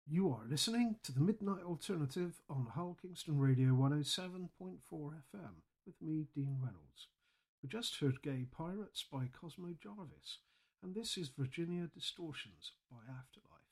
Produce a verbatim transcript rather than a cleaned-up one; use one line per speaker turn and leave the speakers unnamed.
You are listening to the Midnight Alternative on Hull Kingston Radio one oh seven point four F M with me, Dean Reynolds. We just heard Gay Pirates by Cosmo Jarvis, and this is Virginia Distortions by Afterlife.